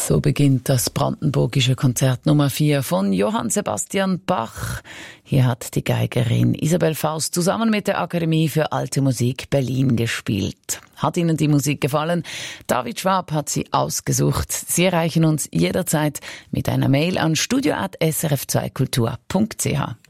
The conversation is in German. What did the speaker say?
So beginnt das brandenburgische Konzert Nummer 4 von Johann Sebastian Bach. Hier hat die Geigerin Isabel Faust zusammen mit der Akademie für Alte Musik Berlin gespielt. Hat Ihnen die Musik gefallen? David Schwab hat sie ausgesucht. Sie erreichen uns jederzeit mit einer Mail an studio@srf2kultur.ch.